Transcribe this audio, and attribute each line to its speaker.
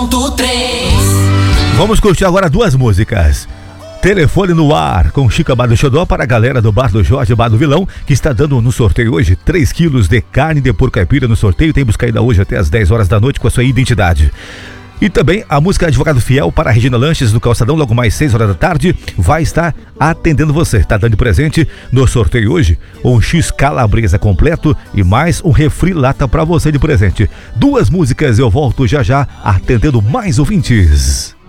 Speaker 1: Vamos curtir agora duas músicas. Telefone no ar, com Chica Bar do Xodó para a galera do Bar do Jorge, Bar do Vilão, que está dando no sorteio hoje 3 quilos de carne de porco caipira no sorteio. Tem busca ainda hoje até às 10 horas da noite com a sua identidade. E também a música Advogado Fiel para a Regina Lanches do Calçadão, logo mais 6 horas da tarde, vai estar atendendo você. Está dando de presente no sorteio hoje um X calabresa completo e mais um refri lata para você de presente. Duas músicas, eu volto já já atendendo mais ouvintes.